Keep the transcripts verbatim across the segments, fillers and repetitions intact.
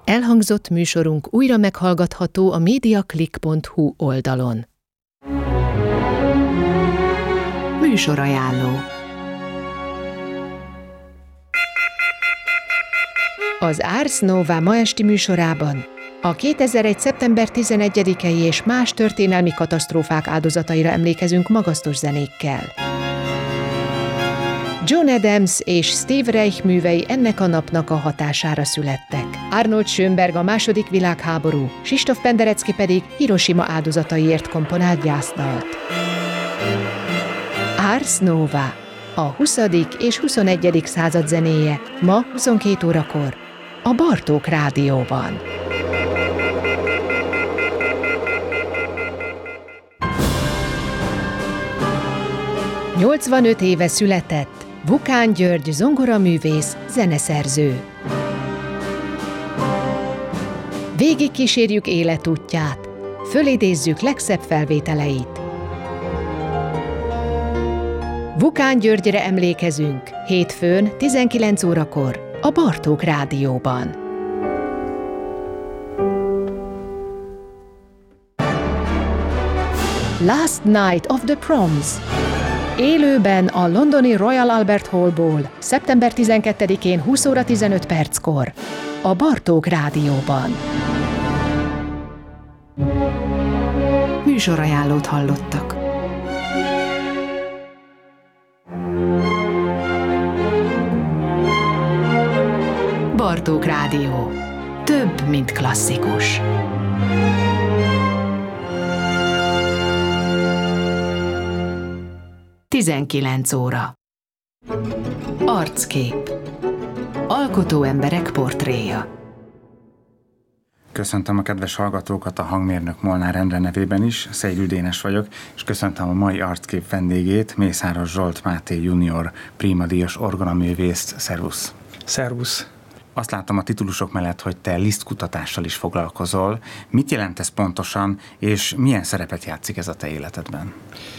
Elhangzott műsorunk újra meghallgatható a mediaclick pont hu oldalon. Műsorajánló. Az Ars Nova ma esti műsorában a kétezer-egy. szeptember tizenegyedikei és más történelmi katasztrófák áldozataira emlékezünk magasztos zenékkel. John Adams és Steve Reich művei ennek a napnak a hatására születtek. Arnold Schönberg a második világháború, Krzysztof Penderecki pedig Hiroshima áldozataiért komponált gyászdalt. Ars Nova, a huszadik és huszonegyedik század zenéje, ma huszonkét órakor a Bartók Rádióban. nyolcvanöt éve született Vukán György zongoraművész, zeneszerző. Végig kísérjük életútját, fölidézzük legszebb felvételeit. Vukán Györgyre emlékezünk hétfőn tizenkilenc órakor a Bartók Rádióban. Last Night of the Proms. Élőben a londoni Royal Albert Hallból szeptember tizenkettedikén húsz óra tizenöt perckor a Bartók Rádióban. Műsorajánlót hallottak. Bartók Rádió. Több, mint klasszikus. tizenkilenc óra. Arckép. Alkotó emberek portréja. Köszöntöm a kedves hallgatókat a hangmérnök Molnár Endre nevében is, Szegül Dénes vagyok, és köszöntöm a mai arckép vendégét, Mészáros Zsolt Máté junior prímadíjas orgonaművészt. Szervusz! Szervusz! Azt látom a titulusok mellett, hogy te lisztkutatással is foglalkozol. Mit jelent ez pontosan, és milyen szerepet játszik ez a te életedben?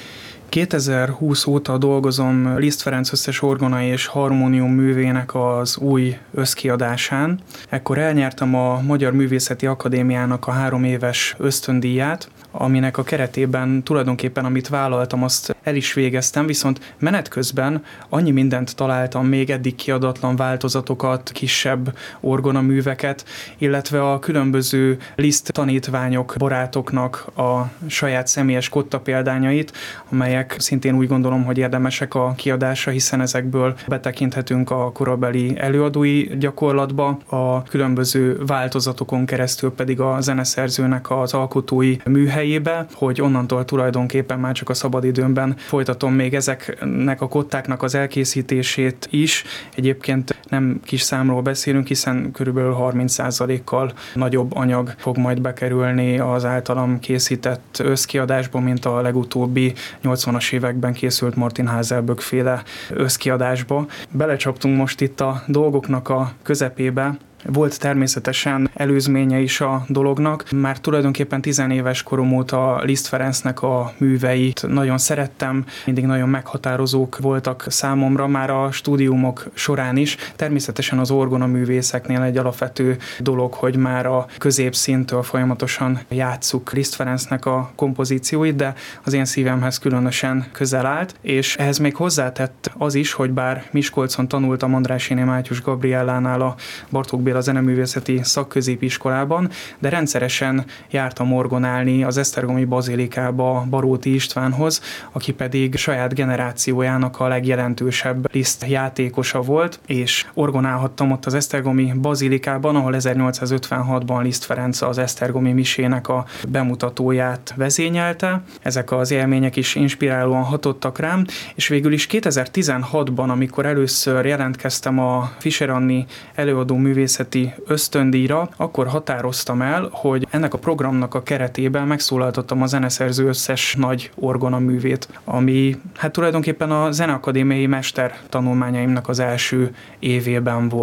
kétezer-húsz óta dolgozom Liszt Ferenc összes orgona és harmónium művének az új összkiadásán. Ekkor elnyertem a Magyar Művészeti Akadémiának a három éves ösztöndíját, aminek a keretében tulajdonképpen amit vállaltam, azt el is végeztem, viszont menet közben annyi mindent találtam, még eddig kiadatlan változatokat, kisebb orgonaműveket, illetve a különböző Liszt tanítványok, barátoknak a saját személyes kotta példányait, amelyek szintén úgy gondolom, hogy érdemesek a kiadásra, hiszen ezekből betekinthetünk a korabeli előadói gyakorlatba, a különböző változatokon keresztül pedig a zeneszerzőnek az alkotói műhelyébe, hogy onnantól tulajdonképpen már csak a szabadidőmben folytatom még ezeknek a kottáknak az elkészítését is. Egyébként nem kis számról beszélünk, hiszen körülbelül harminc százalékkal nagyobb anyag fog majd bekerülni az általam készített összkiadásba, mint a legutóbbi nyolcvanas években készült Martin Haselböck féle összkiadásba. Belecsaptunk most itt a dolgoknak a közepébe. Volt természetesen előzménye is a dolognak. Már tulajdonképpen tizenéves korom óta Liszt Ferencnek a műveit nagyon szerettem, mindig nagyon meghatározók voltak számomra, már a stúdiumok során is. Természetesen az orgonaművészeknél egy alapvető dolog, hogy már a középszintől folyamatosan játsszuk Liszt Ferencnek a kompozícióit, de az én szívemhez különösen közel állt, és ehhez még hozzátett az is, hogy bár Miskolcon tanultam Andrássy Mátyus Gabriellánál a Bartók Béla zeneművészeti szakközépiskolában, de rendszeresen jártam orgonálni az esztergomi bazilikába Baróti Istvánhoz, aki pedig saját generációjának a legjelentősebb Liszt játékosa volt, és orgonálhattam ott az esztergomi bazilikában, ahol ezernyolcszázötvenhatban Liszt Ferenc az esztergomi misének a bemutatóját vezényelte. Ezek az élmények is inspirálóan hatottak rám, és végül is kétezer-tizenhatban, amikor először jelentkeztem a Fischer Anni előadó művészeti ösztöndíjra, akkor határoztam el, hogy ennek a programnak a keretében megszólaltattam a zeneszerző összes nagy orgonaművét, ami hát tulajdonképpen a zeneakadémiai mester tanulmányaimnak az első évében volt.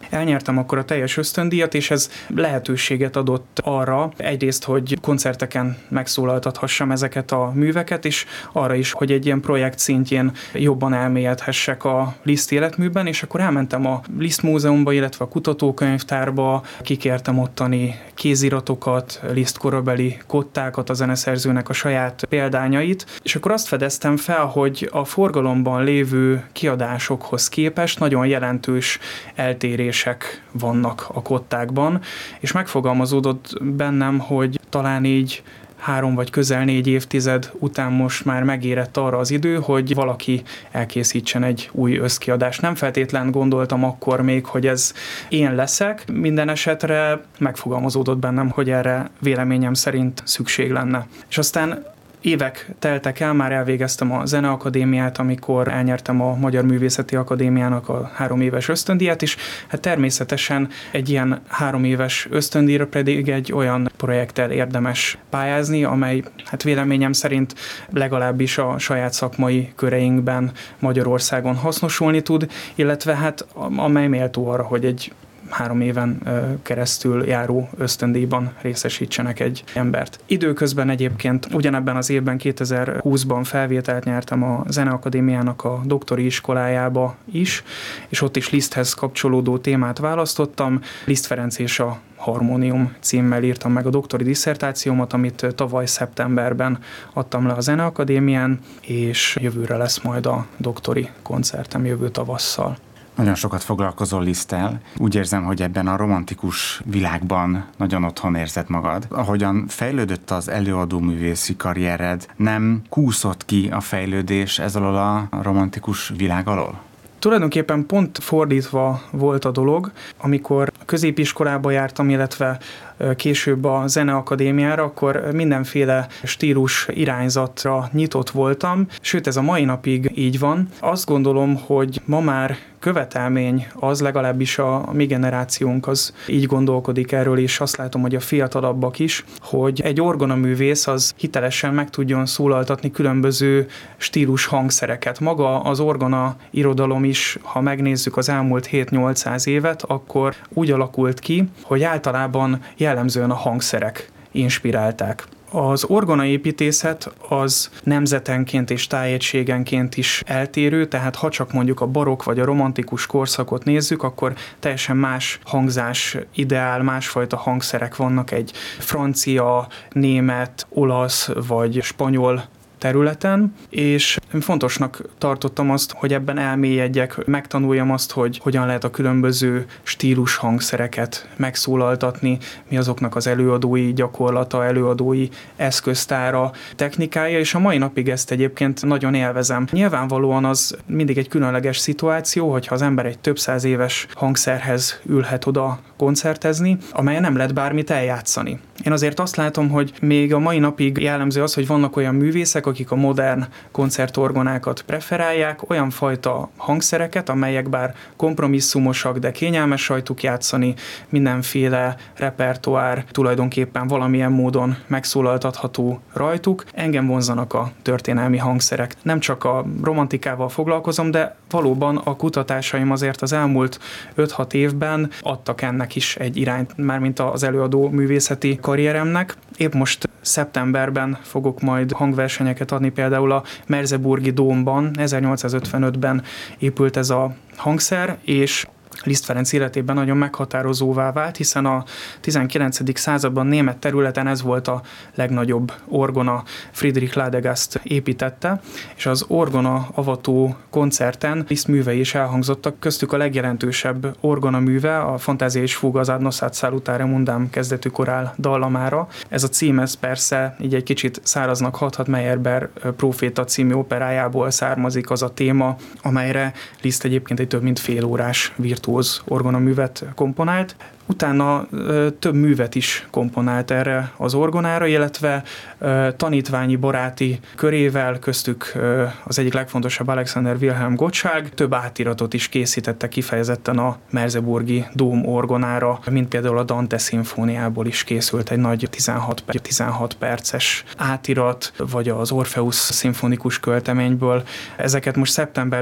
Elnyertem akkor a teljes ösztöndíjat, és ez lehetőséget adott arra, egyrészt, hogy koncerteken megszólaltathassam ezeket a műveket, és arra is, hogy egy ilyen projekt szintjén jobban elmélyedhessek a Liszt életműben, és akkor elmentem a Liszt Múzeumba, illetve a kutatókönyvtárba, kikértem ottani kéziratokat, Liszt korabeli kottákat, a zeneszerzőnek a saját példányait, és akkor azt fedeztem fel, hogy a forgalomban lévő kiadásokhoz képest nagyon jelentős eltérések vannak a kottákban, és megfogalmazódott bennem, hogy talán így három vagy közel négy évtized után most már megérett arra az idő, hogy valaki elkészítsen egy új összkiadást. Nem feltétlen gondoltam akkor még, hogy ez én leszek. Minden esetre megfogalmazódott bennem, hogy erre véleményem szerint szükség lenne. És aztán évek teltek el, már elvégeztem a Zeneakadémiát, amikor elnyertem a Magyar Művészeti Akadémiának a három éves ösztöndíjat, és hát természetesen egy ilyen három éves ösztöndíjra pedig egy olyan projekttel érdemes pályázni, amely hát véleményem szerint legalábbis a saját szakmai köreinkben Magyarországon hasznosulni tud, illetve hát amely méltó arra, hogy egy három éven keresztül járó ösztöndíjban részesítsenek egy embert. Időközben egyébként ugyanebben az évben, kétezer-húszban felvételt nyertem a Zeneakadémiának a doktori iskolájába is, és ott is Liszthez kapcsolódó témát választottam. Liszt Ferenc és a Harmónium címmel írtam meg a doktori disszertációmat, amit tavaly szeptemberben adtam le a Zeneakadémián, és jövőre lesz majd a doktori koncertem jövő tavasszal. Nagyon sokat foglalkozol Liszttel. Úgy érzem, hogy ebben a romantikus világban nagyon otthon érzed magad. Ahogyan fejlődött az előadó művészi karriered, nem kúszott ki a fejlődés ez alól a romantikus világ alól? Tulajdonképpen pont fordítva volt a dolog, amikor középiskolába jártam, illetve később a Zeneakadémiára, akkor mindenféle stílus irányzatra nyitott voltam, sőt ez a mai napig így van. Azt gondolom, hogy ma már követelmény az, legalábbis a mi generációnk az így gondolkodik erről, és azt látom, hogy a fiatalabbak is, hogy egy orgonaművész az hitelesen meg tudjon szólaltatni különböző stílus hangszereket. Maga az orgona irodalom is, ha megnézzük az elmúlt hét-nyolcszáz évet, akkor úgy alakult ki, hogy általában jellemzően a hangszerek inspirálták. Az orgonaépítészet az nemzetenként és tájegységenként is eltérő, tehát ha csak mondjuk a barokk vagy a romantikus korszakot nézzük, akkor teljesen más hangzás ideál, másfajta hangszerek vannak egy francia, német, olasz vagy spanyol területen, és fontosnak tartottam azt, hogy ebben elmélyedjek, megtanuljam azt, hogy hogyan lehet a különböző stílus hangszereket megszólaltatni, mi azoknak az előadói gyakorlata, előadói eszköztára, technikája, és a mai napig ezt egyébként nagyon élvezem. Nyilvánvalóan az mindig egy különleges szituáció, hogyha az ember egy több száz éves hangszerhez ülhet oda koncertezni, amelyen nem lehet bármit eljátszani. Én azért azt látom, hogy még a mai napig jellemző az, hogy vannak olyan művészek, akik a modern koncertorgonákat preferálják, olyan fajta hangszereket, amelyek bár kompromisszumosak, de kényelmes rajtuk játszani, mindenféle repertoár tulajdonképpen valamilyen módon megszólaltatható rajtuk. Engem vonzanak a történelmi hangszerek. Nem csak a romantikával foglalkozom, de valóban a kutatásaim azért az elmúlt öt-hat évben adtak ennek is egy irányt, mármint az előadó művészeti karrieremnek. Épp most szeptemberben fogok majd hangversenyeket adni, például a Merseburgi Dómban, ezernyolcszázötvenötben épült ez a hangszer, és Liszt Ferenc életében nagyon meghatározóvá vált, hiszen a tizenkilencedik században német területen ez volt a legnagyobb orgona, Friedrich Ladegast építette, és az orgona avató koncerten Liszt művei is elhangzottak, köztük a legjelentősebb orgona műve, a Fantázia és Fuga az Ad Nosat Salutare Mundam kezdetű korál dallamára. Ez a cím, ez persze így egy kicsit száraznak hathat, Meyerbeer Próféta című operájából származik az a téma, amelyre Liszt egyébként egy több mint fél órás virtuóz orgonaművet komponált. Utána ö, több művet is komponált erre az orgonára, illetve ö, tanítványi baráti körével, köztük ö, az egyik legfontosabb Alexander Wilhelm Gottschalk több átiratot is készítette kifejezetten a Merseburgi Dóm orgonára, mint például a Dante szimfóniából is készült egy nagy tizenhat perces átirat, vagy az Orpheus szimfonikus költeményből. Ezeket most szeptemberben